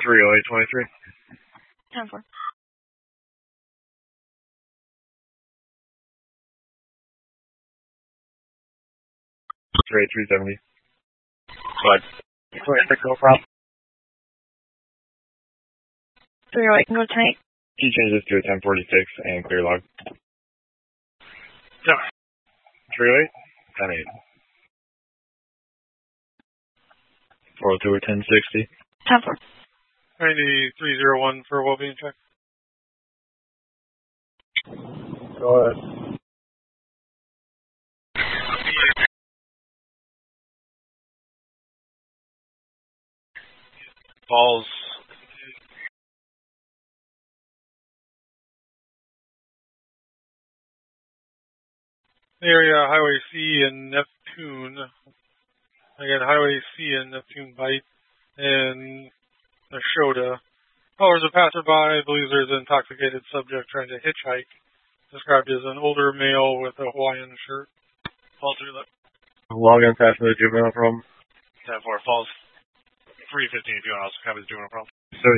30823. 10-4. 38370. Go ahead. 26, no problem. 308 can go to 10-8. He changes to a 1046 and clear log. No. 308, 108. 402 or 1060. 10-4. 9301 for a well-being check. Go ahead. Falls. Area Highway C and Neptune. Again, Highway C and Neptune Bight and Nashotah. Followers a passerby, believes there's an intoxicated subject trying to hitchhike. Described as an older male with a Hawaiian shirt. Falls through the Log in past the juvenile problem. 10-4. Falls 315 if you want to also copy the juvenile problem.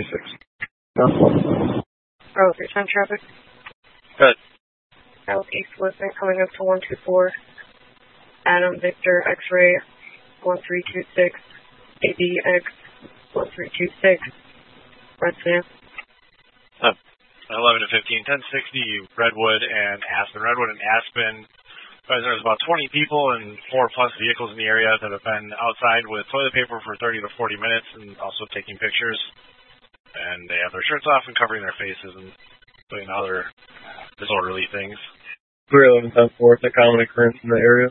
76. Oh, 3 time traffic. Good. Southeast Lisbon coming up to 124. Adam Victor X-ray 1326. ADX 1326. Red Sam. 11 to 15, 1060, Redwood and Aspen. Redwood and Aspen, there's about 20 people and 4+ vehicles in the area that have been outside with toilet paper for 30 to 40 minutes and also taking pictures. And they have their shirts off and covering their faces and doing other disorderly things. 311, 10-4, it's a common occurrence in the area.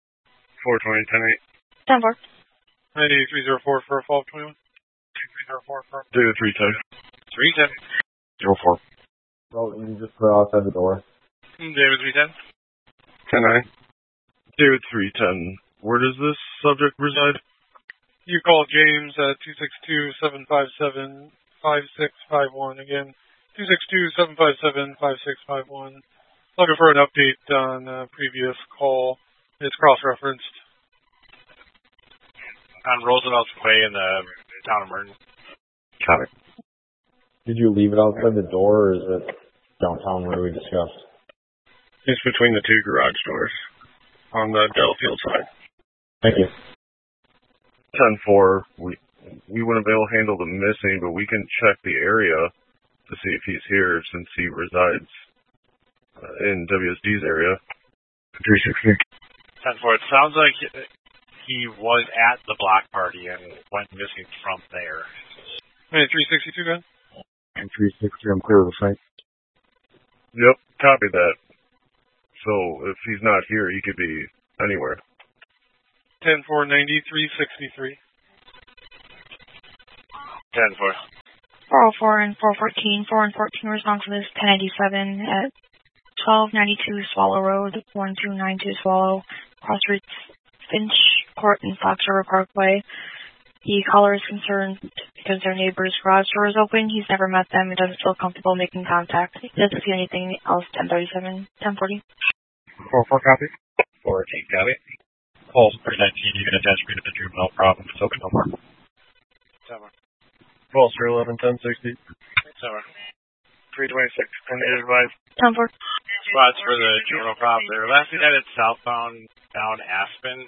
420, 10-4. 9304 for a fall of 21. 9304 for 310. 310. 04. Oh, you just put outside the door. David 310. 10-9. David 310. Where does this subject reside? You call James at 262-757-5651. Again, 262-757-5651. Looking for an update on a previous call. It's cross-referenced. On Roosevelt Way in the town of Merton. Copy. Did you leave it outside the door, or is it downtown where we discussed? It's between the two garage doors on the Delafield side. Thank you. 10-4, we wouldn't be able to handle the missing, but we can check the area to see if he's here since he resides in WSD's area. 360. 10-4. It sounds like he was at the block party and went missing from there. 362 then? 360, I'm clear of the site. Yep, copy that. So if he's not here, he could be anywhere. 10-4, 9363. 10-4. 404 and 414. 4 and 14 respond to this 1097 at 1292 Swallow Road, 1292 Swallow, cross routes Finch Court and Fox River Parkway. The caller is concerned because their neighbor's garage door is open. He's never met them and doesn't feel comfortable making contact. He doesn't see anything else. 1037, 1040. 4-4 copy. 418 copy. Calls 319, you can attach me to the juvenile problem. It's open no more. 7. Calls 311, 1060. 7. 326, and advised. 10-4. Spots for the juvenile problem. They're last seen at southbound down Aspen.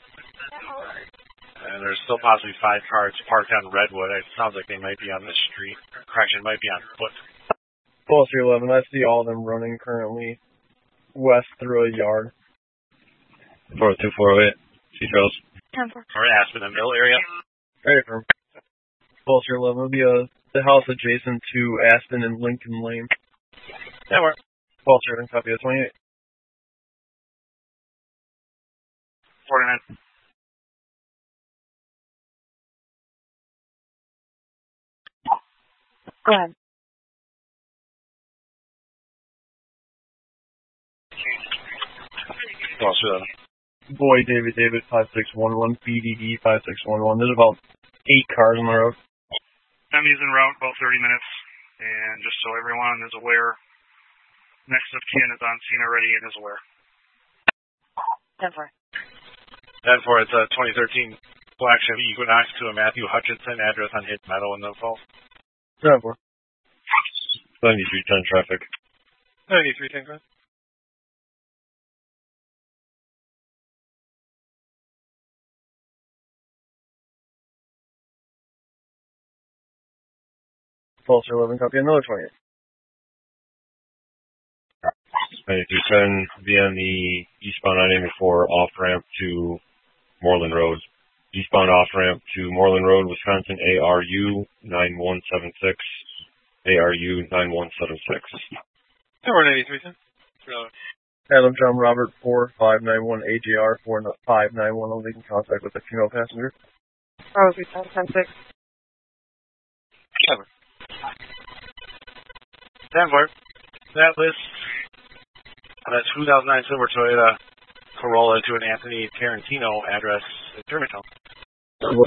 And there's still possibly 5 cars parked on Redwood. It sounds like they might be on the street. Correction, might be on foot. Calls 311, I see all of them running currently west through a yard. 402, 408. See Charles. 10-4. Or Aspen, the middle area. Right from. Calls 311 will be the house adjacent to Aspen and Lincoln Lane. Yeah, we're. Calls 311, copy of 28. 49. Go ahead. Calls 311. Boy, David, 5611, BDD 5611. There's about 8 cars on the road. MD's en route, about 30 minutes. And just so everyone is aware, next of kin is on scene already and is aware. 10-4. 10-4, it's a 2013 Black Chevy Equinox to a Matthew Hutchinson, address on Hidden Meadow in the Falls. 9-4. 9310 traffic. 9310, go ahead. Pulse 11, copy another 28. 9310, be on the eastbound I-94 off-ramp to Moreland Road. Eastbound off-ramp to Moreland Road, Wisconsin, ARU 9176. ARU 9176. Tower 9310. Adam John Robert 4591 AGR 4591 only in contact with a female passenger. Bravo 3776. Cover. Stanford. That list on a 2009 silver Toyota Corolla to an Anthony Tarantino address at Germantown.